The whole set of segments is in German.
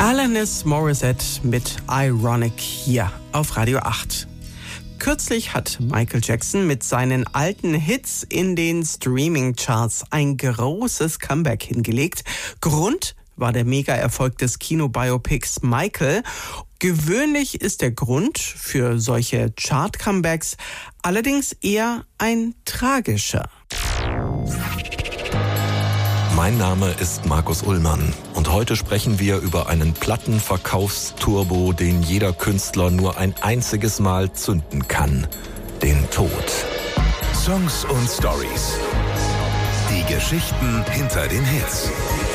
Alanis Morissette mit Ironic hier auf Radio 8. Kürzlich hat Michael Jackson mit seinen alten Hits in den Streaming-Charts ein großes Comeback hingelegt. Grund war der Mega-Erfolg des Kinobiopics Michael. Gewöhnlich ist der Grund für solche Chart-Comebacks allerdings eher ein tragischer. Mein Name ist Markus Ullmann und heute sprechen wir über einen Plattenverkaufsturbo, den jeder Künstler nur ein einziges Mal zünden kann: den Tod. Songs und Stories. Die Geschichten hinter den Hits.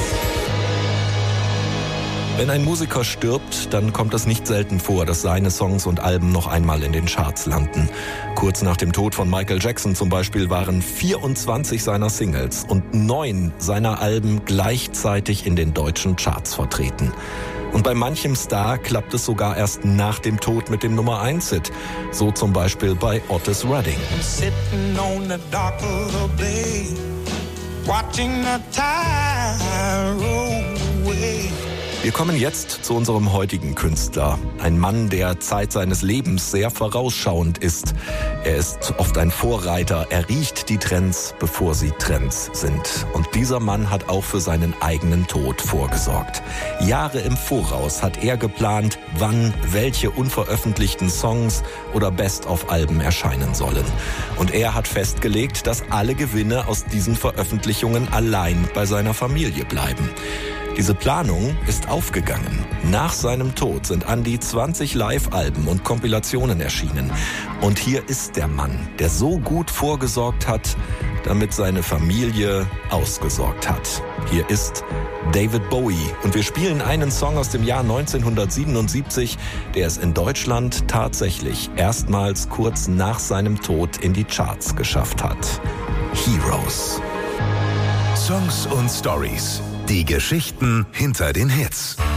Wenn ein Musiker stirbt, dann kommt es nicht selten vor, dass seine Songs und Alben noch einmal in den Charts landen. Kurz nach dem Tod von Michael Jackson zum Beispiel waren 24 seiner Singles und 9 seiner Alben gleichzeitig in den deutschen Charts vertreten. Und bei manchem Star klappt es sogar erst nach dem Tod mit dem Nummer 1-Hit. So zum Beispiel bei Otis Redding. Sitting on the dock of the bay, watching the tide roll away. Wir kommen jetzt zu unserem heutigen Künstler. Ein Mann, der Zeit seines Lebens sehr vorausschauend ist. Er ist oft ein Vorreiter. Er riecht die Trends, bevor sie Trends sind. Und dieser Mann hat auch für seinen eigenen Tod vorgesorgt. Jahre im Voraus hat er geplant, wann welche unveröffentlichten Songs oder Best-of-Alben erscheinen sollen. Und er hat festgelegt, dass alle Gewinne aus diesen Veröffentlichungen allein bei seiner Familie bleiben. Diese Planung ist aufgegangen. Nach seinem Tod sind an die 20 Live-Alben und Kompilationen erschienen. Und hier ist der Mann, der so gut vorgesorgt hat, damit seine Familie ausgesorgt hat. Hier ist David Bowie und wir spielen einen Song aus dem Jahr 1977, der es in Deutschland tatsächlich erstmals kurz nach seinem Tod in die Charts geschafft hat. Heroes. Songs und Stories. Die Geschichten hinter den Hits.